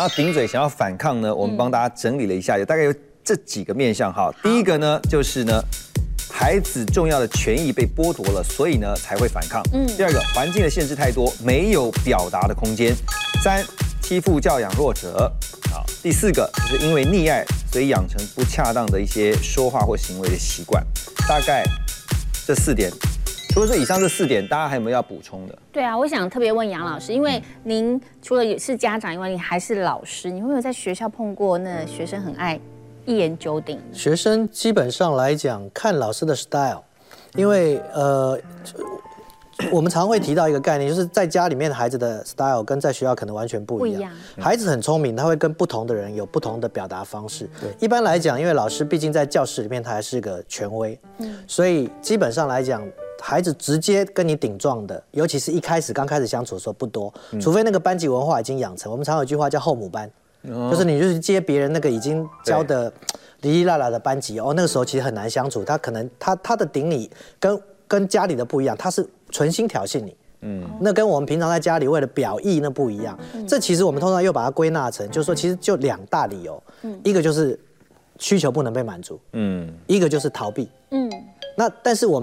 要顶嘴，想要反抗呢，我们帮大家整理了一下，大概有这几个面向哈。第一个呢，就是呢，孩子重要的权益被剥夺了，所以呢才会反抗。第二个，环境的限制太多，没有表达的空间。3，欺负教养弱者。好，第4个就是因为溺爱，所以养成不恰当的一些说话或行为的习惯。大概这4点。除了这以上这4点，大家还有没有要补充的？ 对啊，我想特别问杨老师，因为您除了是家长以外，你还是老师，你会不会在学校碰过那学生很爱一言九鼎？ 学生基本上来讲，看老师的 style， 因为我们常会提到一个概念，就是在家里面孩子的 style 跟在学校可能完全不一样。孩子很聪明，他会跟不同的人有不同的表达方式。一般来讲，因为老师毕竟在教室里面他还是个权威，所以基本上来讲，孩子直接跟你顶撞的，尤其是刚开始相处的时候不多，除非那个班级文化已经养成。我们常有一句话叫后母班，就是你就是接别人那个已经教的哩哩啦啦的班级哦，那个时候其实很难相处。他可能他的顶你跟家里的不一样，他是存心挑衅你。那跟我们平常在家里为了表意那不一样。这其实我们通常又把它归纳成，就是说其实就2大理由，一个就是需求不能被满足，一个就是逃避。那但是我们